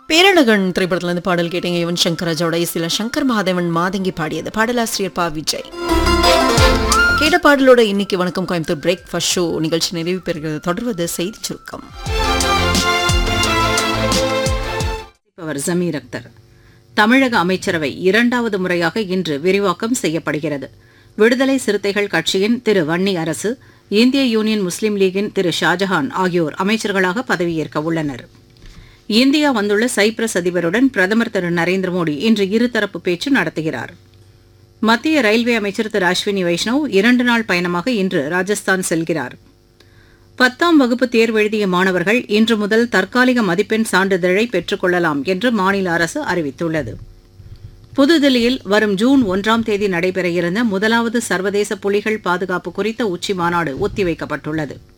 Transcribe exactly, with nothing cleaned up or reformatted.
பேரழகன் திரைப்படத்திலிருந்து பாடல் கேட்டீங்க. யுவன் சங்கர் ராஜாவோட இசையில சங்கர் மகாதேவன் மாதங்கி பாடியது. பாடலாசிரியர் பா விஜய். கேட்ட பாடலோட இன்னைக்கு வணக்கம் கோயம்புத்தூர் பிரேக்ஃபாஸ்ட் ஷோ நிகழ்ச்சி நிறைவு பெறுகிறது. தொடர்வது செய்தி சுருக்கம். ஜமீர் அக்தர். தமிழக அமைச்சரவை இரண்டாவது முறையாக இன்று விரிவாக்கம் செய்யப்படுகிறது. விடுதலை சிறுத்தைகள் கட்சியின் திரு வன்னி அரசு, இந்திய யூனியன் முஸ்லீம் லீகின் திரு ஷாஜஹான் ஆகியோர் அமைச்சர்களாக பதவியேற்க உள்ளனர். இந்தியா வந்துள்ள சைப்ரஸ் அதிபருடன் பிரதமர் திரு நரேந்திர மோடி இன்று இருதரப்பு பேச்சு நடத்துகிறார். மத்திய ரயில்வே அமைச்சர் திரு அஸ்வினி வைஷ்ணவ் இரண்டு நாள் பயணமாக இன்று ராஜஸ்தான் செல்கிறார். பத்தாம் வகுப்பு தேர்வு எழுதிய மாணவர்கள் இன்று முதல் தற்காலிக மதிப்பெண் சான்றிதழை பெற்றுக் கொள்ளலாம் என்று மாநில அரசு அறிவித்துள்ளது. புதுதில்லியில் வரும் ஜூன் ஒன்றாம் தேதி நடைபெற இருந்த முதலாவது சர்வதேச புலிகள் பாதுகாப்பு குறித்த உச்சி மாநாடு ஒத்திவைக்கப்பட்டுள்ளது.